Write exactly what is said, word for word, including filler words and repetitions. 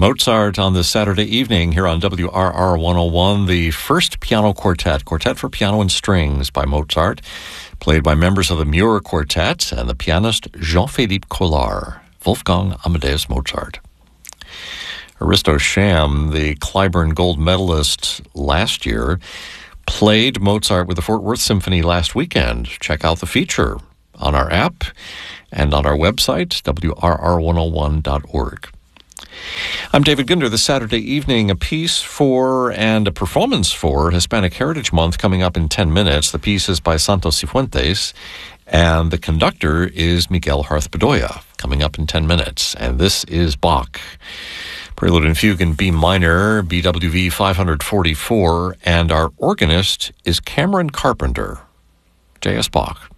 Mozart on this Saturday evening here on W R R one oh one, the first piano quartet, Quartet for Piano and Strings by Mozart, played by members of the Muir Quartet and the pianist Jean-Philippe Collard, Wolfgang Amadeus Mozart. Aristo Sham, the Clyburn Gold medalist last year, played Mozart with the Fort Worth Symphony last weekend. Check out the feature on our app and on our website, W R R one oh one dot org. I'm David Ginder. This Saturday evening, a piece for and a performance for Hispanic Heritage Month coming up in ten minutes. The piece is by Santos Cifuentes, and the conductor is Miguel Harth-Bedoya, coming up in ten minutes. And this is Bach. Prelude and Fugue in B minor, B W V five forty-four, and our organist is Cameron Carpenter. J S. Bach.